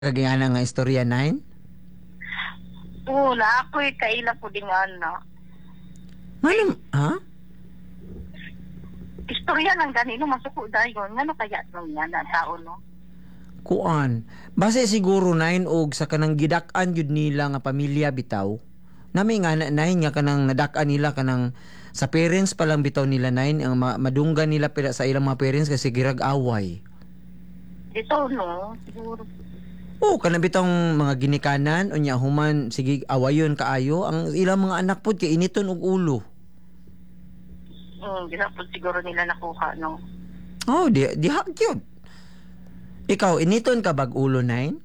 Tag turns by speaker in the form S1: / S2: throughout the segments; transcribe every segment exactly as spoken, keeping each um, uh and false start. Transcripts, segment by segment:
S1: Kagayana nga istorya nine?
S2: Oo, na ako eh, kaila po din nga na.
S1: Manong, ha?
S2: Istorya lang ganino, masuko dayon. Ngano kaya nung yan na tao, no?
S1: Kuan. Base siguro nine og sa kanang gidak-an yun nila nga pamilya bitaw. Nami nga na nine nga kanang nadak-an nila kanang sa parents pa lang bitaw nila nine ang ma- madunggan nila pila sa ilang mga parents kasi girag away.
S2: Dito, no? Siguro.
S1: Oh, kana bitong mga ginikanan unya human sige awayon kaayo ang ilang mga anak pud kay initon og ulo.
S2: Hmm, di na po siguro nila nakuha, no?
S1: Oh, di di hakyod. Ikaw initon ka bag ulo nine?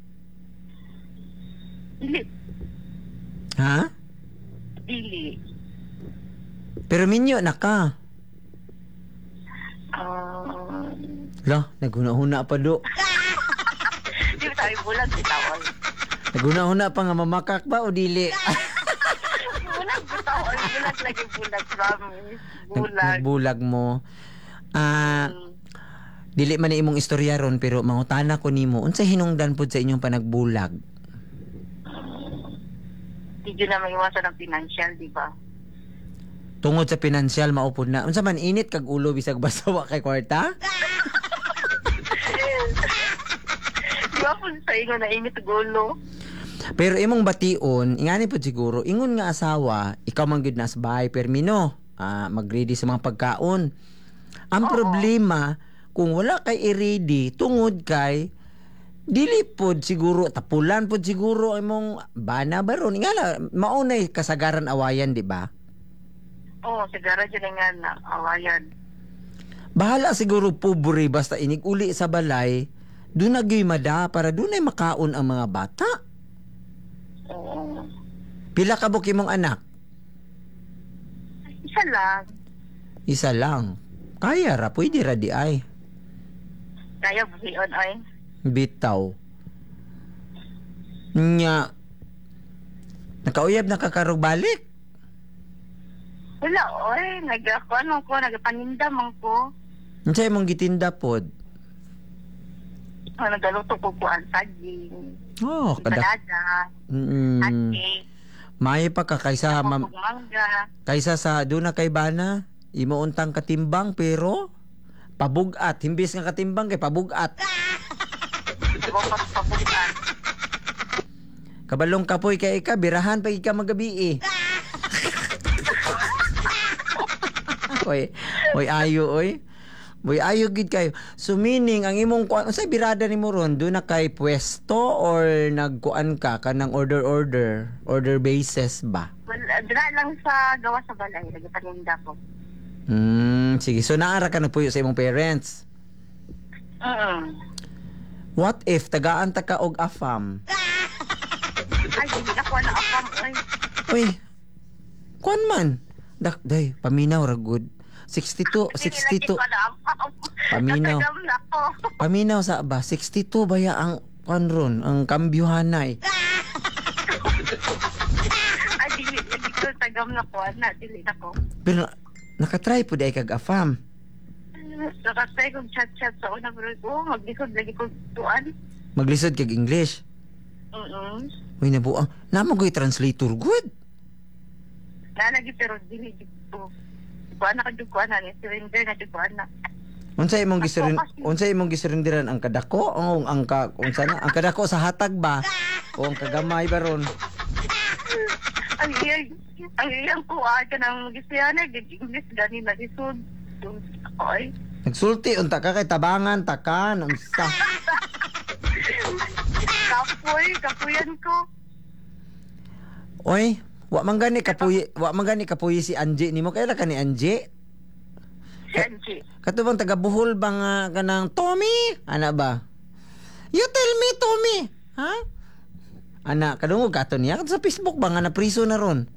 S2: Dili.
S1: Ha?
S2: Dili.
S1: Pero minyo na ka.
S2: Um,
S1: Lah, naguna-huna pa do.
S2: di ba tayo bulag, bitawal.
S1: Naguna-huna pa nga mamakak ba o dili?
S2: Bulag, bitawal. Bulag lagi bulag, promise.
S1: Nag-
S2: Bulag.
S1: Nagbulag mo. Ah,
S2: Hmm.
S1: dili man ni imong istorya ron pero mangutana ko nimo, unsa hinungdan pud sa inyong panagbulag?
S2: Hindi na maiwasan ng financial, di ba?
S1: Tungod sa pinansyal maupod na. Unsa man init kag ulo bisag basawa kay kwarta?
S2: Di ba po sa inyo na init gulo?
S1: Pero imong bation, ingani pud siguro, ingon nga asawa, ikaw man gyud nas bahay permino, ah, mag-ready sa mga pagkaon. Ang
S2: Oo.
S1: problema, kung wala kay i-ready, tungod kay dili pod siguro tapulan pod siguro imong bana baron ingala maunay kasagaran awayan di ba?
S2: Oo, sigara dyan nga na awayan.
S1: Bahala siguro pobre basta inig uli sa balay, doon na gyud mada para doon ay makaon ang mga bata.
S2: Oo.
S1: Pila ka buki mong anak?
S2: Isa lang.
S1: Isa lang. Kaya ra pwede ra di ay.
S2: Kaya buhion ay.
S1: Bitaw. Nya. Nakauyab na kakarog balik.
S2: Wala, oy. Nag-ako, ano ko, nagpaninda man ko.
S1: Unsay imong gitinda pod?
S2: Oh, nagaluto ko po ang saging.
S1: Oh, kada.
S2: Balada.
S1: Mm.
S2: Ate.
S1: May pa ka kaysa mam,
S2: Mam- mangga.
S1: kaysa sa doon na kay bana, imo untang katimbang pero pabugat, himbis nga katimbang kay pabugat.
S2: Diba pa papunan.
S1: Kabalong kapoy kay ika birahan pa ika magabi eh. Oy, oy ayo oy. Boy ayo gid kayo. So meaning ang imong kuan unsay birada nimo ron do na kay pwesto or nagkuan ka kanang order order, order basis ba?
S2: Wala, dira lang sa gawa sa balay. Nagpaninda ko.
S1: Hmm, sige. So naara ka nagpuyo sa imong parents.
S2: Mm.
S1: What if tagaan ta ka og afam?
S2: Ay, hindi na ko na akam. Ay,
S1: Uy. Kuan man. Dak day paminaw ra good. sixty-two, sixty-two. Paminaw.
S2: Natagam na ko.
S1: Paminaw sa ba sixty-two baya ang kuan ron, ang kambyuhanay.
S2: Ay, dili. Dili ko tagam na ko. Na, dili na ko.
S1: Pero nakatry pud ay kag afam.
S2: Nakasay kong chat-chat sa una. Pero, oh, maglikod lagi ko tuan.
S1: Maglisod kag English.
S2: Mm-mm.
S1: Uy nabuang. Namo goy translator good.
S2: Nalagi pero dili dito. Kuan na kadto kuan na ni surrender na dito kuan na.
S1: Unsa imong gisurin
S2: Ako kasi-
S1: unsa imong gisurindiran ang kadako o ang ka unsa na ang kadako sa hatag ba o ang kagamay baron?
S2: Ang iyang ang iyang kuan ka nang gisiyana gid English gani na lisod. Oy.
S1: Nagsulti unta ka kay tabangan takan unsa.
S2: Kapoy, kapuyan ko.
S1: Oy, wa man gani kapuy wa man gani kapuy si Angie nimo kay ka ni Angie?
S2: Sanji.
S1: Katubang taga Bohol ba nga kanang Tommy? Ana ba? You tell me Tommy, ha? Ana, kadungog kato niya sa Facebook ba nga na priso na ron?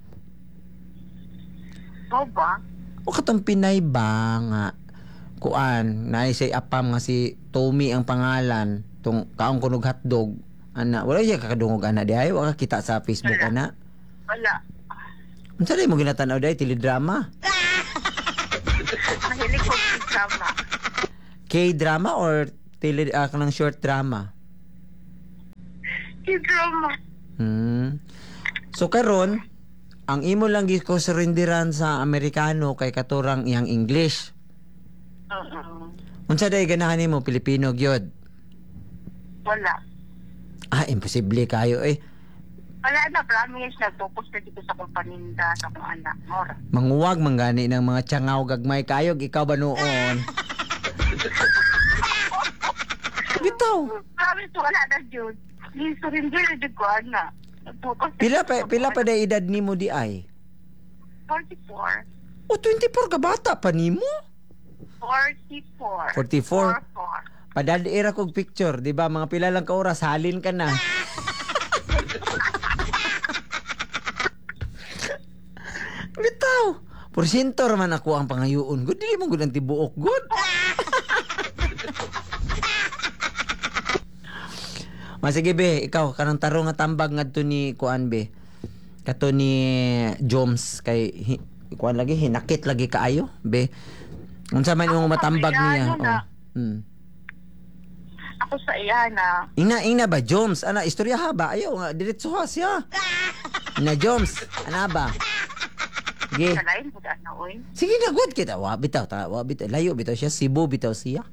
S2: Mo ba?
S1: O katong Pinay ba nga kuan na say apam nga si Tommy ang pangalan tong kaong kunog hotdog ana wala siya kakadungog ana di ay wala kita sa Facebook
S2: Wala.
S1: ana
S2: Wala.
S1: unsa day mo ginatanaw day teledrama
S2: Mahilig ko sa drama.
S1: K-drama or tele uh, kanang short drama
S2: K-drama.
S1: Hmm. So karon, ang imo lang gi ko surrenderan sa Amerikano kay katurang iyang English.
S2: Oo.
S1: Unsa day ganahan nimo Pilipino gyud?
S2: Wala.
S1: Ah, imposible kayo eh.
S2: Wala na, promise. Nag-focus na dito sa kumpaninda sa mga anak. Mora.
S1: Manguwag manggani ng mga tsangaw gagmay kayog ikaw ba noon? Bitaw.
S2: Promise, wala na, Jude. Hindi surrender na dito ko, anak. Nag-focus na
S1: Pila
S2: dito
S1: pa
S2: sa
S1: pila pa
S2: mga-
S1: day edad nimo di ay?
S2: forty-four.
S1: O twenty-four ka bata pa nimo?
S2: forty-four.
S1: forty-four.
S2: forty-four.
S1: Padadira kog picture, di ba? Mga pila lang ka oras halin ka na. Bitaw. Porsyento raman ako ang pangayoon. Good, dili mo gud ang tibuok. Good. Masige be, ikaw kanang tarong nga tambag ngadto ni kuan be. Kato ni Joms kay hi, kuan lagi hinakit lagi kaayo be. Unsa man imong matambag niya?
S2: Ako sa
S1: Oh. Hmm.
S2: Ako sa iya na.
S1: Ina ina ba Joms? Ana istorya haba ayo nga diretso ha siya. Na Joms, ana ba? Sige.
S2: Kalain po na, oy.
S1: Sige na good kita. Wa bitaw ta, wa bitaw layo bitaw siya, Cebu bitaw siya.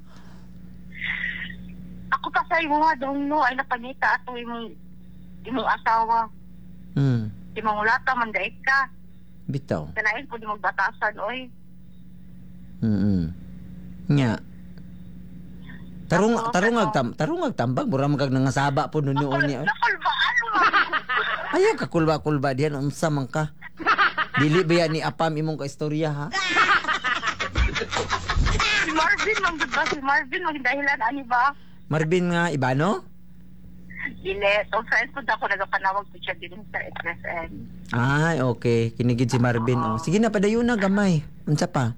S2: Ako pa sa imo nga dong no, ay napangita ato imong imong asawa.
S1: Hmm.
S2: Imong ulata man daig ka.
S1: Bitaw.
S2: Kalain po di magbatasan, oy.
S1: Mm. Nya. Tarong
S2: Ako,
S1: tarungag
S2: pero-
S1: tam tarungag tambag mura magag nangasaba po nun noon niya.
S2: Nakulbaan mo.
S1: Ayaw ka kulba-kulba diyan unsa man ka. Dili ba yan ni apam imong ka istorya ha?
S2: Si Marvin, man gud ba? Si Marvin, mag dahilan, ani ba?
S1: Marvin nga ibano?
S2: Dili. So, friends ko ako nagapanawag ko siya din sa S S N.
S1: Ay, okay. Kinigid si Marvin. Oh. Sige na, padayon na, gamay. Unsa pa?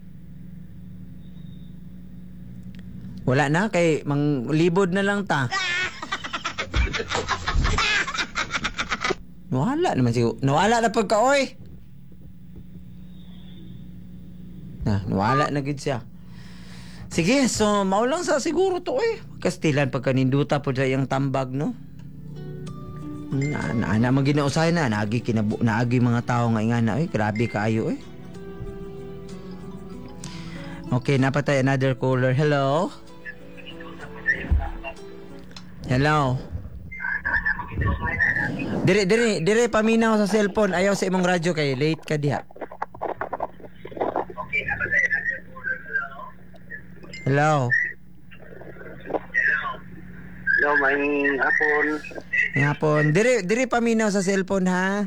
S1: Wala na, kay manglibod na lang ta. Nawala naman siya. Nawala na pagka, oy! Na, nawala na gid siya. Sige, so maulang sa siguro to, oy. Kastilan pagkaninduta po sa iyang tambag, no? Na, na, na magginausahay na, naagi kinabu, naagi mga tao nga ingana, oy, grabe kaayo, oy. Okay, napatay another caller. Hello? Hello? Dire, dire, dire paminaw sa cellphone. Ayaw sa imong radyo kay late ka diha. Hello?
S3: Hello, may hapon.
S1: Hapon. Dire, dire paminaw sa cellphone ha.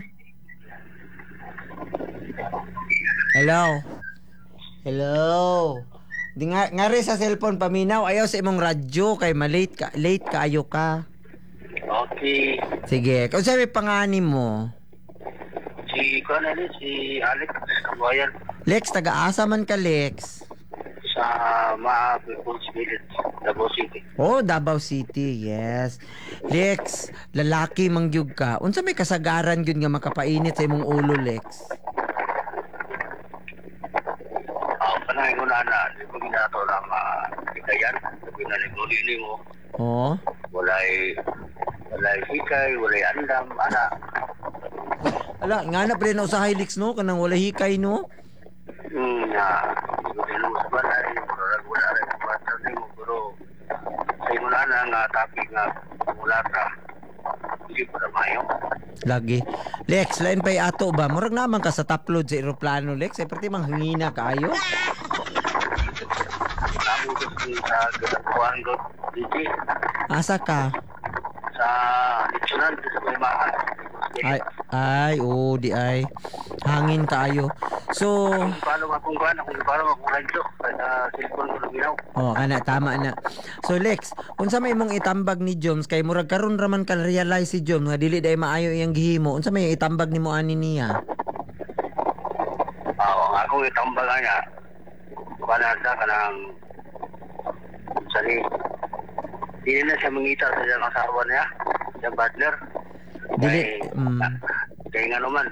S1: Hello? Hello? Di nga, ngari sa cellphone paminaw. Ayaw sa imong radyo kay malate ka. Late ka, ayo ka.
S3: Okay.
S1: Sige. Kung sabi panganin mo,
S3: Si, kung ano si Alex Kabuayan
S1: Lex, taga-asa man ka, Lex.
S3: sa Maa People's Village, Davao City.
S1: Oh, Davao City, yes. Lex, lalaki mangyug ka. Unsa may kasagaran gyud nga makapainit sa imong ulo, Lex?
S3: Ang panahon ko na na, di ko ginato na makikayan. Sabi na nagulili mo.
S1: Oh.
S3: Walay, walay hikay, walay andam, ana.
S1: Ala, nga na pre na usahay, Lex, no? Kanang wala hikay, no?
S3: Hmm, na, di ko nilo sa balay, murag wala rin ang bata ni mo, pero sa imo na na nga topic nga mula ka, hindi ko na mayo.
S1: Lagi. Lex, lain pa'y ato ba? Murag naman ka sa top load sa aeroplano, Lex. Ay, pati mang hangina kaayo.
S3: Ako gusto sa Gatapuan ko, dito,
S1: Asa ka?
S3: sa Litsunan, sa may mahal.
S1: Ay, ay, oh, di ay. Hangin kaayo. So,
S3: Kung paano akong kuhan, kung paano akong radyo, sa cellphone ko lang ginaw.
S1: oh, kana tama na. So Lex, unsa may imong itambag ni Joms kay murag karon raman ka realize si Joms nga dili day maayo iyang gihimo. Unsa may itambag nimo ani niya?
S3: Oo, ang akong itambaga niya, kuhanan sa kanang, sani, hindi na siya mangita sa siyang asawa niya, siya butler.
S1: Dili,
S3: Kay-
S1: mm,
S3: Kaya nga naman,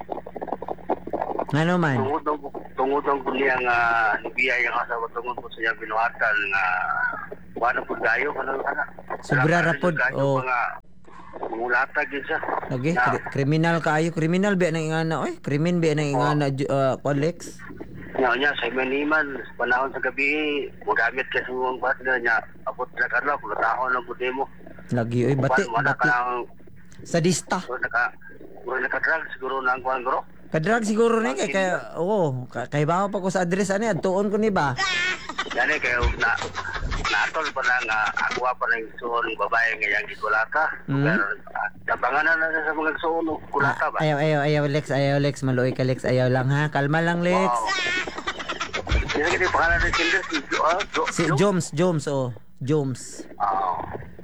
S1: ano man?
S3: tungod ang tungod ang niya nga nibiya yung asawa tungod po sa niya binuhatan nga wala po tayo ano ana
S1: Sobra ra pod,
S3: oh.
S1: oh.
S3: mga Mangulata gyud siya.
S1: Lagi,
S3: Na-
S1: kri- kriminal kaayo, kriminal ba nang ingana oy? Krimen ba nang ingana uh, Alex?
S3: Nya nya sa maniman sa panahon sa gabi magamit ka sa mga partner niya abot na kadlaw kung taon lang pud mo.
S1: Lagi oy, bati,
S3: Wala ka
S1: bati.
S3: lang
S1: Sadista.
S3: so naka siguro naka-drug siguro na ang kuan gro.
S1: Kadrag siguro ni kay kay oo, ka- kay bawa pa ko sa address ani adtuon ko ni ba.
S3: Gani kayo na natol pa na nga ako pa na yung suon babae nga yang gikulata.
S1: Mm.
S3: Pero ah, tabangan na na sa mga suon kulata ba.
S1: Ayaw, ayaw, ayaw, Lex, ayaw, Lex, maluoy ka, Lex, ayaw lang ha, kalma lang, Lex.
S3: Wow. Sino kini pangalan ni Kinder si Jo ah, Jo.
S1: Si
S3: Jo?
S1: Joms, Joms, oh, Joms.
S3: Ah.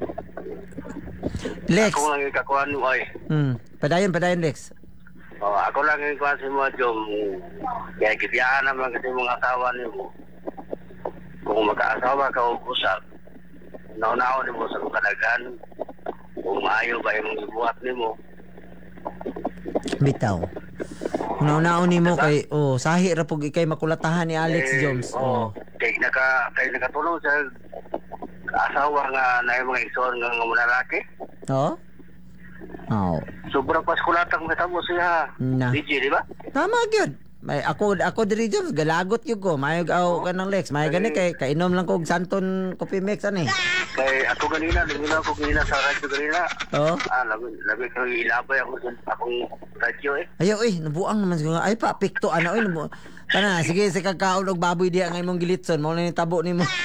S1: Lex,
S3: Ako lang ikakuan mo ay.
S1: hmm, padayon, padayon, Lex.
S3: Oh, ako lang yung kuan si mo Jom. Kaya gibiyahan naman kasi mga asawa ni mo. Kung magkaasawa ka o usap, naunaon ni mo sa kadagan. Kung maayo ba yung ibuhat ni mo.
S1: Bitaw. Unaw-unaon ni mo kay, oh, sahi ra pug ikay makulatahan ni Alex
S3: Eh,
S1: Joms.
S3: Oh,
S1: Oh.
S3: kay naka kay nakatulong sa asawa nga na yung mga igsoon nga nga mga lalaki.
S1: Oh? Oh.
S3: Sobrang paskulatang matamo siya.
S1: Na.
S3: D J, di ba?
S1: Tama gyud. May ako ako diri Joms galagot gyud ko. Mayog aw ka ng Lex. May gani kay kainom lang kog Santon Coffee Mix ani.
S3: Kay ako ganina, ganina ako ganina sa radyo ganina.
S1: Oh.
S3: Ah, labi, labi ko ilabay ako sa akong radyo eh.
S1: Ayaw eh, nabuang naman siguro. Ay pa, pikto, ano eh. Nabu... Kana, sige, sa kakaon og baboy diya ngay mong gilitson. Mao na ni tabo ni mo.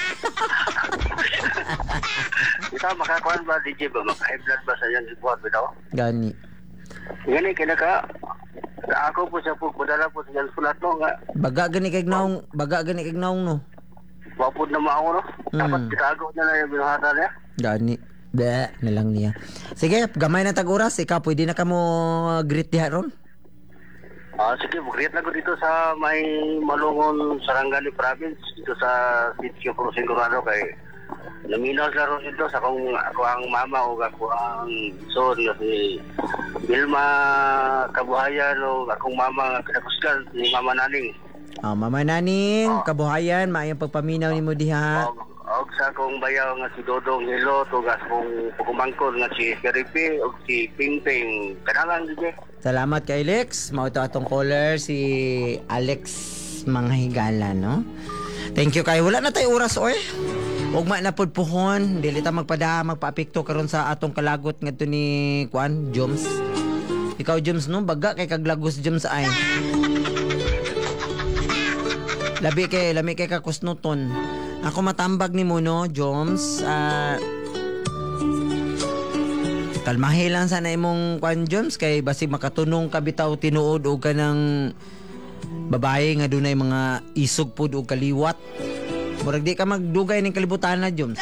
S3: Ito, makakuan ba, D J ba? Maka-high blood ba sa iyang ibuhat bitaw?
S1: Gani.
S3: Yan eh, kinaka, sa ako po siya po, padala po sa iyang sulat no, nga,
S1: Baga gani kay naong, baga gani kay naong no.
S3: wapod na mao no? Dapat
S1: Mm.
S3: kitago na lang yung binuhatan niya.
S1: Gani. Bleh, na lang niya. Sige, gamay na tag-oras. Ikaw, pwede na ka mo greet diha ron?
S3: Ah, sige, mag-create na ko dito sa may Malungon, Sarangani Province, dito sa Sitio Pro Sigurado kay naminaw sa ron dito sa akong, ako ang mama o ako ang son na si Vilma Kabuhayan o akong mama nga kinakusgan ni Mama Naning.
S1: Ah, Mama Naning,
S3: Ah.
S1: kabuhayan, maayong pagpaminaw nimo diha.
S3: Og, og sa akong bayaw nga si Dodong Hilo, o sa akong pagkumangkon nga si Felipe o si Pingping. Kanalang dito.
S1: Salamat kay Alex. Mao ito atong caller si Alex Manghigala, no? Thank you kay wala na tay oras oy. Ugma na pud puhon, dili ta magpada magpaapekto karon sa atong kalagot ngadto ni Kuan Joms. Ikaw Joms no, baga kay kaglagos Joms ay. Labi kay lami kay kakusnuton. Ako matambag ni mo no, Joms. Ah kalmahi lang sana imong Kuan Joms kay basig makatunong ka bitaw tinuod og kanang babae nga dunay mga isog pud og kaliwat. Murag di ka magdugay ning kalibutan na Joms.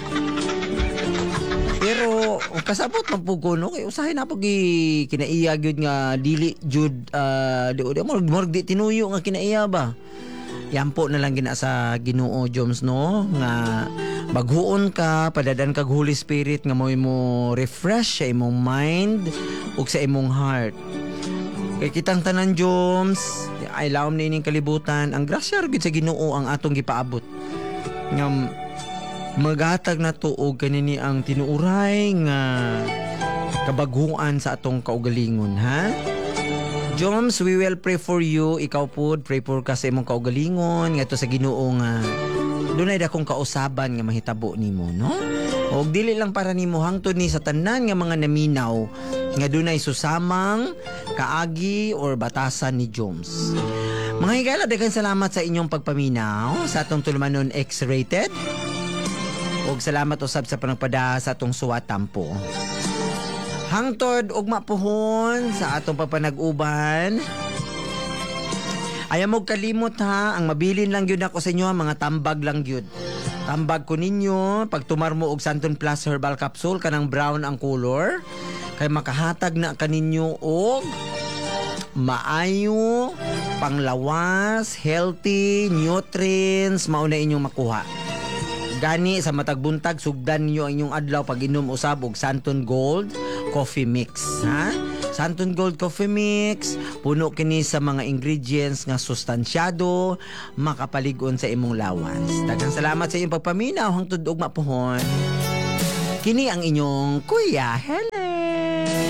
S1: Pero ang kasabot man pud ko no kay usahay na pag i- kinaiya gyud nga dili jud uh, di di murag, murag di tinuyo nga kinaiya ba. Yampo na lang gina sa Ginoo Joms no nga baghuon ka padadan kag Holy Spirit nga mo mo refresh sa imong mind ug sa imong heart. Kay kitang tanan Joms, ay lawom na ining kalibutan, ang grasya ra gyud sa Ginoo ang atong gipaabot. Nga maghatag na to og kanini ang tinuuray nga kabaguan sa atong kaugalingon, ha? Joms, we will pray for you. Ikaw po, pray for ka sa imong kaugalingon nga to sa Ginoo nga dunay dakong kausaban nga mahitabo nimo, no? Og dili lang para nimo hangtod ni sa tanan nga mga naminaw nga dunay susamang kaagi or batasan ni Joms. Mga higala, daghang salamat sa inyong pagpaminaw sa atong tulumanon X-rated. Og salamat usab sa panagpada sa atong suwatampo. Hangtod og mapuhon sa atong pagpanag-uban. Ayaw mo kalimot ha, ang mabilin lang yun ako sa inyo, mga tambag lang yun. Tambag ko ninyo, pag tumar mo og Santon Plus Herbal Capsule, kanang brown ang color, kay makahatag na kaninyo og maayo, panglawas, healthy, nutrients, mauna inyong makuha. Gani sa matag buntag sugdan niyo ang inyong adlaw pag inom usab og Santon Gold Coffee Mix, ha? Santon Gold Coffee Mix puno kini sa mga ingredients nga sustansyado makapalig-on sa imong lawas. Daghang salamat sa inyong pagpaminaw hangtod og mapuhon. Kini ang inyong Kuya Helen.